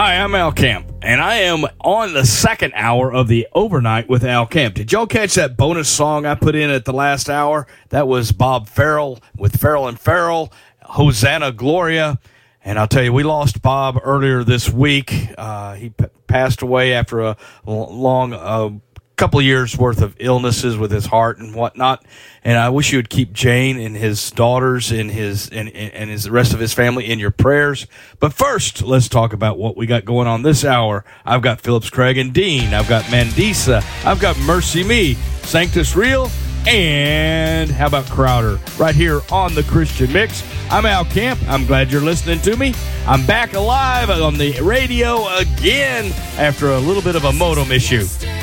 Hi, I'm Al Camp, and I am on the second hour of the Overnight with Al Camp. Did y'all catch that bonus song I put in at the last hour? That was Bob Farrell with Farrell and Farrell, Hosanna Gloria. And I'll tell you, we lost Bob earlier this week. He passed away after a long couple of years worth of illnesses with his heart and whatnot. And I wish you would keep Jane and his daughters and the rest of his family in your prayers. But first, let's talk about what we got going on this hour. I've got Phillips Craig and Dean. I've got Mandisa. I've got Mercy Me, Sanctus Real, and how about Crowder? Right here on the Christian Mix. I'm Al Camp. I'm glad you're listening to me. I'm back alive on the radio again after a little bit of a modem issue.